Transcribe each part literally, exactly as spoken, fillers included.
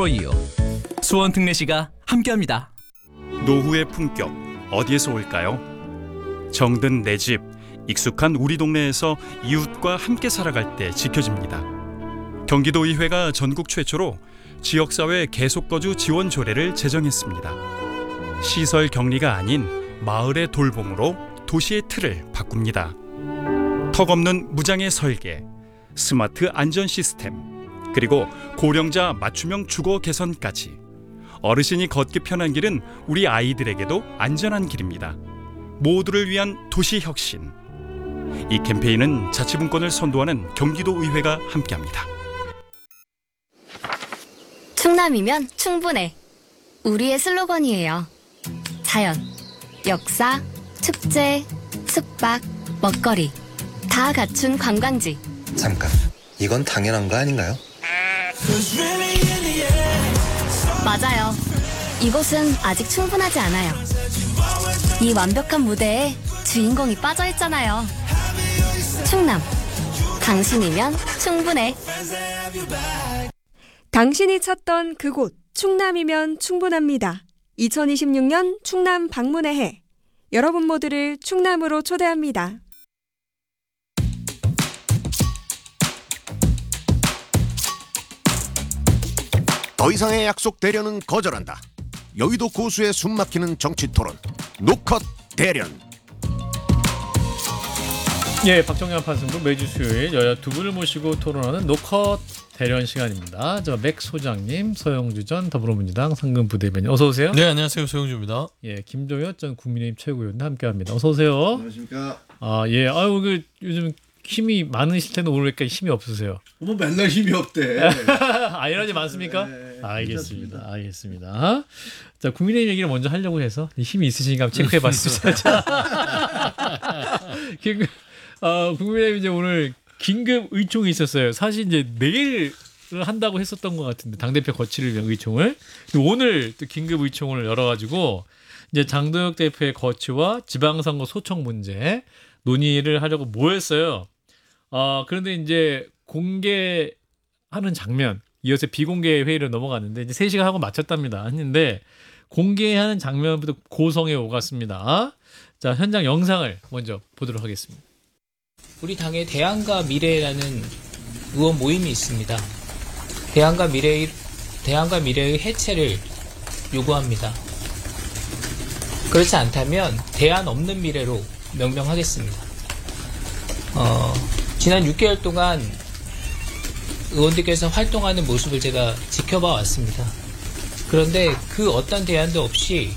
이유 수원 특례시가 함께합니다. 노후의 품격 어디에서 올까요? 정든 내 집, 익숙한 우리 동네에서 이웃과 함께 살아갈 때 지켜집니다. 경기도의회가 전국 최초로 지역사회 계속거주 지원 조례를 제정했습니다. 시설 격리가 아닌 마을의 돌봄으로 도시의 틀을 바꿉니다. 턱없는 무장의 설계, 스마트 안전 시스템, 그리고 고령자 맞춤형 주거 개선까지 어르신이 걷기 편한 길은 우리 아이들에게도 안전한 길입니다. 모두를 위한 도시 혁신. 이 캠페인은 자치분권을 선도하는 경기도의회가 함께합니다. 충남이면 충분해. 우리의 슬로건이에요. 자연, 역사, 축제, 숙박, 먹거리 다 갖춘 관광지. 잠깐, 이건 당연한 거 아닌가요? 맞아요. 이곳은 아직 충분하지 않아요. 이 완벽한 무대에 주인공이 빠져있잖아요. 충남, 당신이면 충분해. 당신이 찾던 그곳 충남이면 충분합니다. 이천이십육 년 충남 방문의 해. 여러분 모두를 충남으로 초대합니다. 더 이상의 약속 대련은 거절한다. 여의도 고수의 숨막히는 정치 토론 노컷 대련. 예, 박정현 판승부 매주 수요일 여야 두 분을 모시고 토론하는 노컷 대련 시간입니다. 저 맥 소장님, 서영주 전 더불어민주당 상근 부대변인 어서 오세요. 네, 안녕하세요, 서영주입니다. 예, 김종혁 전 국민의힘 최고위원 함께합니다. 어서 오세요. 안녕하십니까. 아, 예, 아유 그 요즘 힘이 많으실 텐데 오늘 왜 이렇게 힘이 없으세요? 뭐 맨날 힘이 없대. 아, 에너지 많습니까? 네, 알겠습니다. 괜찮습니다. 알겠습니다. 자, 국민의힘 얘기를 먼저 하려고 해서 힘이 있으시니까 한번 체크해봤습니다. 자, 긴급, 어, 국민의힘 이제 오늘 긴급 의총이 있었어요. 사실 이제 내일 한다고 했었던 것 같은데 당대표 거취를 위한 의총을 오늘 또 긴급 의총을 열어가지고 이제 장도혁 대표의 거취와 지방선거 소청 문제 논의를 하려고 모였어요. 어, 그런데 이제 공개하는 장면, 이어서 비공개 회의로 넘어갔는데 이제 세 시간 하고 마쳤답니다. 했는데 공개하는 장면부터 고성에 오갔습니다. 자, 현장 영상을 먼저 보도록 하겠습니다. 우리 당의 대안과 미래라는 의원 모임이 있습니다. 대안과 미래의, 대안과 미래의 해체를 요구합니다. 그렇지 않다면 대안 없는 미래로 명명하겠습니다. 어, 지난 육 개월 동안 의원들께서 활동하는 모습을 제가 지켜봐 왔습니다. 그런데 그 어떤 대안도 없이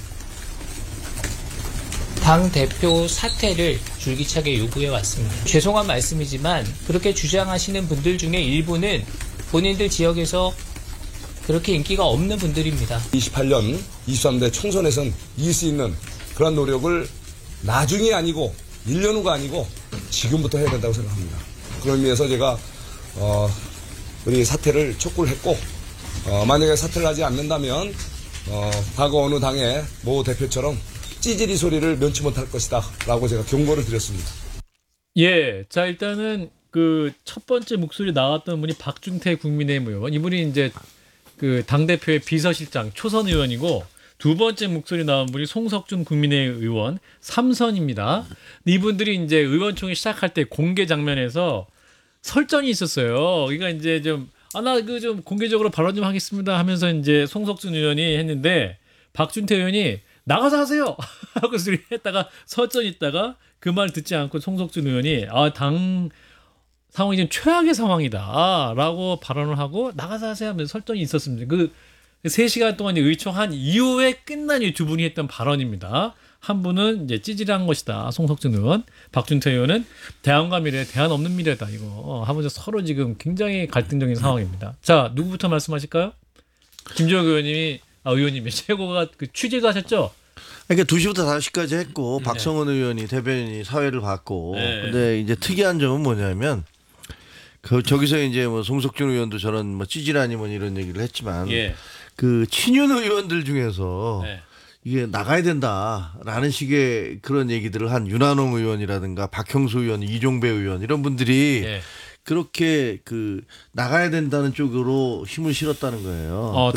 당 대표 사퇴를 줄기차게 요구해 왔습니다. 죄송한 말씀이지만 그렇게 주장하시는 분들 중에 일부는 본인들 지역에서 그렇게 인기가 없는 분들입니다. 이십팔 년 이십삼 대 총선에선 이길 수 있는 그런 노력을 나중이 아니고 일 년 후가 아니고 지금부터 해야 된다고 생각합니다. 그런 의미에서 제가 어, 우리 사퇴를 촉구를 했고 어, 만약에 사퇴를 하지 않는다면 어, 과거 어느 당의 모 대표처럼 찌질이 소리를 면치 못할 것이다 라고 제가 경고를 드렸습니다. 예, 자 일단은 그 첫 번째 목소리 나왔던 분이 박준태 국민의힘 의원, 이분이 이제 그 당대표의 비서실장 초선 의원이고, 두 번째 목소리 나온 분이 송석준 국민의힘 의원 삼선입니다. 이분들이 이제 의원총회 시작할 때 공개 장면에서 설전이 있었어요. 그러니까 이제 좀 아 나 그 좀 공개적으로 발언 좀 하겠습니다 하면서 이제 송석준 의원이 했는데 박준태 의원이 나가서 하세요 하고 소리 했다가 설전이 있다가 그 말 듣지 않고 송석준 의원이 아 당 상황이 지금 최악의 상황이다라고 발언을 하고 나가서 하세요 하면서 설전이 있었습니다. 그 세 시간 동안 의총한 이후에 끝난 이 두 분이 했던 발언입니다. 한 분은 이제 찌질한 것이다, 송석준 의원. 박준태 의원은 대안과 미래, 대안 없는 미래다, 이거 하면서 서로 지금 굉장히 갈등적인 상황입니다. 자, 누구부터 말씀하실까요? 김종혁 의원님이, 아, 의원님이 최고가 그 취재도 하셨죠? 그러니까 두 시부터 다섯 시까지 했고, 네. 박성원 의원이 대변인이 사회를 받고, 네. 근데 이제 특이한 점은 뭐냐면, 그 저기서 이제 뭐 송석준 의원도 저런 뭐 찌질하니 뭐 이런 얘기를 했지만, 예. 그 친윤 의원들 중에서 네. 이게 나가야 된다라는 식의 그런 얘기들을 한 윤한홍 의원이라든가 박형수 의원, 이종배 의원 이런 분들이 예. 그렇게 그 나가야 된다는 쪽으로 힘을 실었다는 거예요. 어,